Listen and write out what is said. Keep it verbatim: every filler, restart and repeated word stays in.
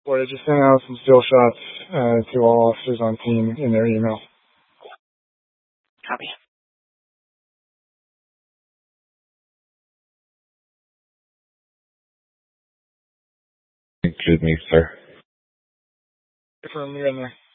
Boy, just sent out some still shots uh, to all officers on team in their email. Copy. Excuse me, sir. Confirm you're in there.